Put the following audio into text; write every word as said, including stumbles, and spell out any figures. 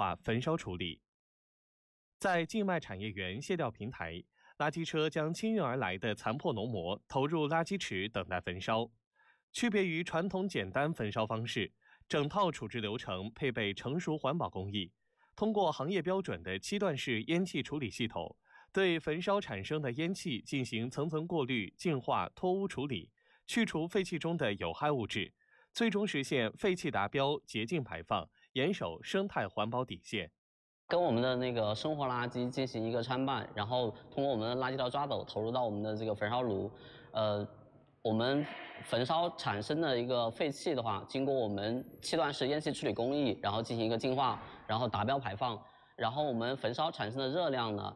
化焚烧处理。在静脉产业园卸掉平台，垃圾车将清运而来的残破浓膜投入垃圾池等待焚烧。区别于传统简单焚烧方式，整套处置流程配备成熟环保工艺，通过行业标准的七段式烟气处理系统，对焚烧产生的烟气进行层层过滤、净化、脱污处理，去除废气中的有害物质，最终实现废气达标、洁净排放，严守生态环保底线。 跟我们的那个生活垃圾进行一个参半，然后通过我们的垃圾条抓斗投入到我们的这个焚烧炉，呃，我们焚烧产生的一个废气的话，经过我们七段式烟气处理工艺，然后进行一个净化，然后达标排放，然后我们焚烧产生的热量呢，